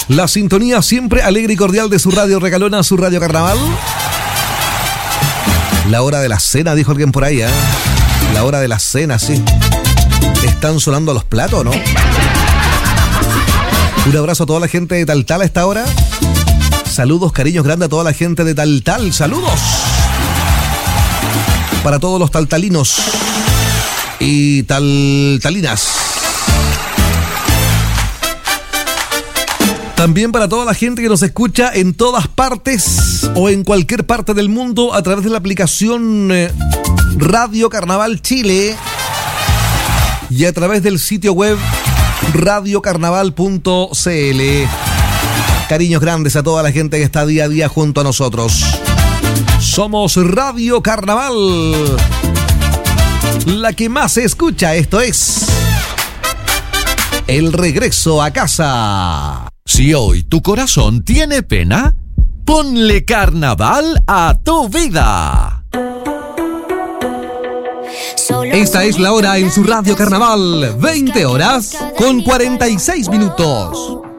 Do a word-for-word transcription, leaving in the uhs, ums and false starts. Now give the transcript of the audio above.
La sintonía siempre alegre y cordial de su radio regalona, su radio carnaval. La hora de la cena, dijo alguien por ahí, ¿eh? La hora de la cena, sí. ¿Están sonando los platos, no? Un abrazo a toda la gente de Taltal a esta hora. Saludos, cariños grandes a toda la gente de Taltal. ¡Saludos! Para todos los taltalinos y taltalinas. También para toda la gente que nos escucha en todas partes o en cualquier parte del mundo a través de la aplicación eh, Radio Carnaval Chile y a través del sitio web radio carnaval punto c l. Cariños grandes a toda la gente que está día a día junto a nosotros. Somos Radio Carnaval, la que más se escucha. Esto es El Regreso a Casa. Si hoy tu corazón tiene pena, ponle carnaval a tu vida. Esta es la hora en su Radio Carnaval, veinte horas con cuarenta y seis minutos.